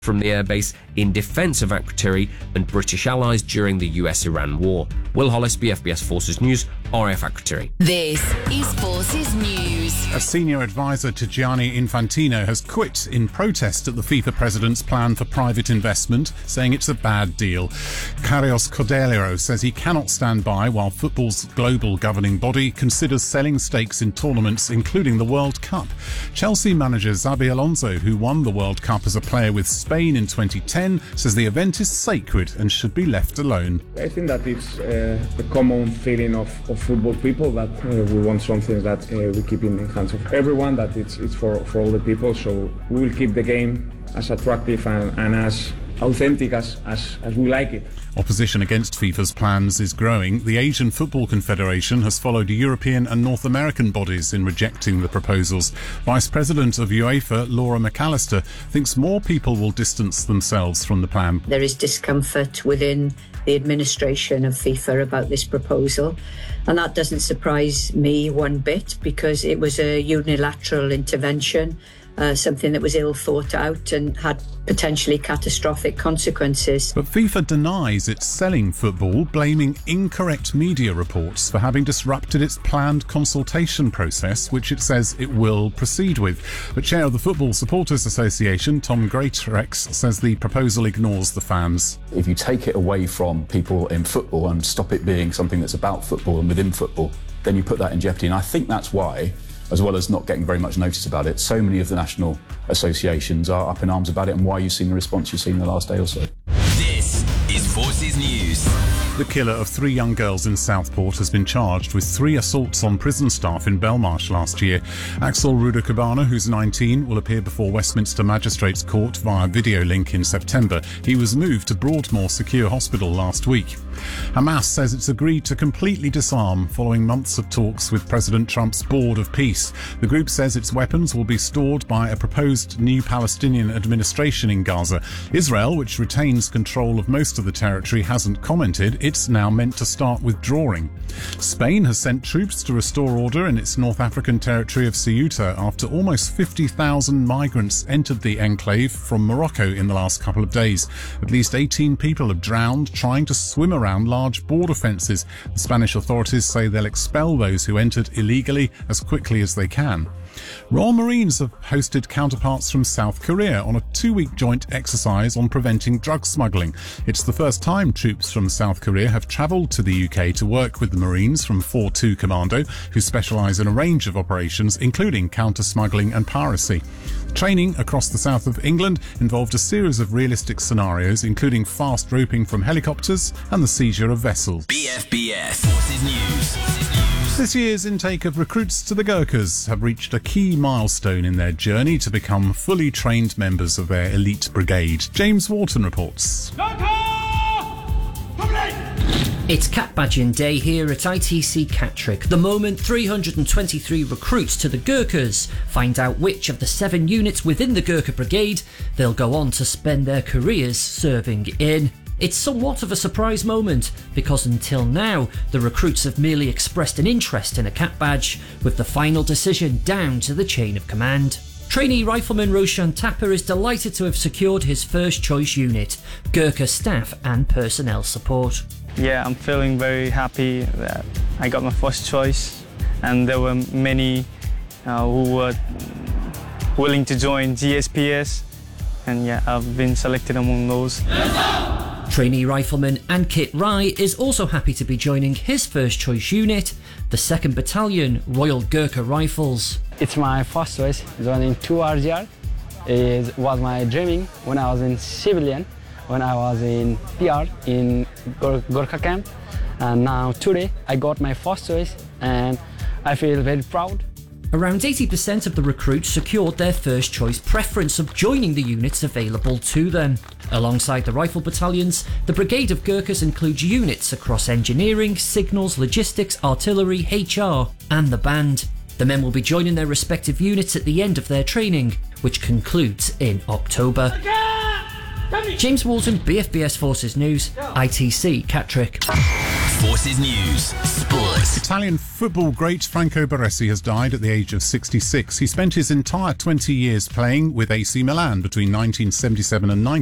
from the airbase in defence of Akrotiri and British allies during the US-Iran war. Will Hollis, BFBS Forces News, RAF Akrotiri. This is Forces News. A senior advisor to Gianni Infantino has quit in protest at the FIFA president's plan for private investment, saying it's a bad deal. Carlos Cordero says he cannot stand by while football's global governing body considers selling stakes in tournaments, including the World Cup. Chelsea manager Xabi Alonso, who won the World Cup as a player with Spain in 2010, says the event is sacred and should be left alone. I think that it's the common feeling of football people that we want something that we keep in the hands of everyone, that it's for all the people, so we will keep the game as attractive and as authentic as we like it. Opposition against FIFA's plans is growing. The Asian Football Confederation has followed European and North American bodies in rejecting the proposals. Vice President of UEFA, Laura McAllister, thinks more people will distance themselves from the plan. There is discomfort within the administration of FIFA about this proposal, and that doesn't surprise me one bit because it was a unilateral intervention, something that was ill thought out and had potentially catastrophic consequences. But FIFA denies it's selling football, blaming incorrect media reports for having disrupted its planned consultation process, which it says it will proceed with. But chair of the Football Supporters Association, Tom Greatrex, says the proposal ignores the fans. If you take it away from people in football and stop it being something that's about football and within football, then you put that in jeopardy. And I think that's why, as well as not getting very much notice about it, so many of the national associations are up in arms about it, and why you've seen the response you've seen in the last day or so. This is Forces News. The killer of 3 young girls in Southport has been charged with 3 assaults on prison staff in Belmarsh last year. Axel Rudakabana, who's 19, will appear before Westminster Magistrates Court via video link in September. He was moved to Broadmoor Secure Hospital last week. Hamas says it's agreed to completely disarm following months of talks with President Trump's Board of Peace. The group says its weapons will be stored by a proposed new Palestinian administration in Gaza. Israel, which retains control of most of the territory, hasn't commented. It's now meant to start withdrawing. Spain has sent troops to restore order in its North African territory of Ceuta after almost 50,000 migrants entered the enclave from Morocco in the last couple of days. At least 18 people have drowned trying to swim around large border fences. The Spanish authorities say they'll expel those who entered illegally as quickly as they can. Royal Marines have hosted counterparts from South Korea on a 2-week joint exercise on preventing drug smuggling. It's the first time troops from South Korea have travelled to the UK to work with the Marines from 4-2 Commando, who specialise in a range of operations, including counter-smuggling and piracy. Training across the south of England involved a series of realistic scenarios, including fast roping from helicopters and the seizure of vessels. BFBS Forces News. This year's intake of recruits to the Gurkhas have reached a key milestone in their journey to become fully trained members of their elite brigade. James Wharton reports. It's Cap Badging Day here at ITC Catterick, the moment 323 recruits to the Gurkhas find out which of the 7 units within the Gurkha Brigade they'll go on to spend their careers serving in. It's somewhat of a surprise moment, because until now, the recruits have merely expressed an interest in a cap badge, with the final decision down to the chain of command. Trainee Rifleman Roshan Tapper is delighted to have secured his first choice unit, Gurkha Staff and Personnel Support. Yeah, I'm feeling very happy that I got my first choice, and there were many who were willing to join GSPS, and yeah, I've been selected among those. Trainee Rifleman Ankit Rai is also happy to be joining his first choice unit, the 2nd Battalion Royal Gurkha Rifles. It's my first choice, joining 2 RGR. It was my dreaming when I was in civilian, when I was in PR in Gurkha camp, and now today I got my first choice and I feel very proud. Around 80% of the recruits secured their first choice preference of joining the units available to them. Alongside the rifle battalions, the Brigade of Gurkhas includes units across engineering, signals, logistics, artillery, HR and the band. The men will be joining their respective units at the end of their training, which concludes in October. James Walton, BFBS Forces News, ITC Catterick. Forces News. Sport. Italian football great Franco Baresi has died at the age of 66. He spent his entire 20 years playing with AC Milan between 1977 and